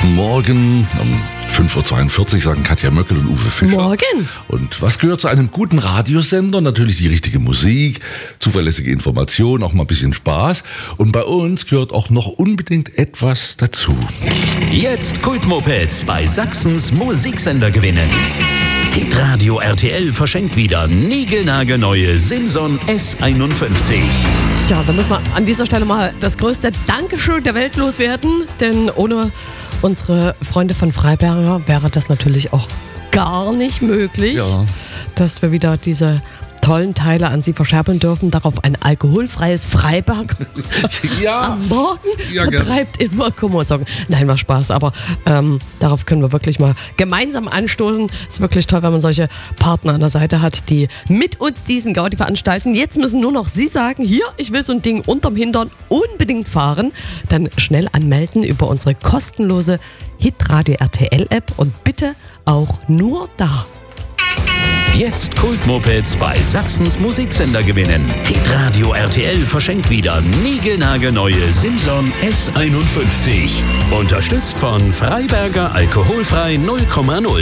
Guten Morgen. Um 5.42 Uhr sagen Katja Möckel und Uwe Fischer. Morgen. Und was gehört zu einem guten Radiosender? Natürlich die richtige Musik, zuverlässige Information, auch mal ein bisschen Spaß. Und bei uns gehört auch noch unbedingt etwas dazu. Jetzt Kultmopeds bei Sachsens Musiksender gewinnen. Hitradio RTL verschenkt wieder niegelnagelneue Simson S51. Tja, da müssen wir an dieser Stelle mal das größte Dankeschön der Welt loswerden, denn ohne unsere Freunde von Freiberger wäre das natürlich auch gar nicht möglich, dass wir wieder diese tollen Teile an Sie verscherbeln dürfen. Darauf ein alkoholfreies Freiberg am Morgen vertreibt immer Kummer und Sorgen. Nein, war Spaß, aber darauf können wir wirklich mal gemeinsam anstoßen. Ist wirklich toll, wenn man solche Partner an der Seite hat, die mit uns diesen Gaudi veranstalten. Jetzt müssen nur noch Sie sagen, hier, ich will so ein Ding unterm Hintern unbedingt fahren. Dann schnell anmelden über unsere kostenlose Hitradio RTL App und bitte auch nur da. Jetzt Kultmopeds bei Sachsens Musiksender gewinnen. Hitradio RTL verschenkt wieder niegelnagelneue Simson S51. Unterstützt von Freiberger alkoholfrei 0,0.